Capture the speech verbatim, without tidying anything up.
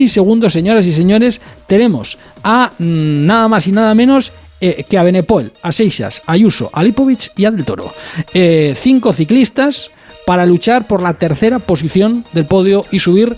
segundos, señoras y señores, tenemos a mmm, nada más y nada menos eh, que a Benepol, a Seixas, a Ayuso, a Lipovic y a Del Toro. Eh, cinco ciclistas para luchar por la tercera posición del podio y subir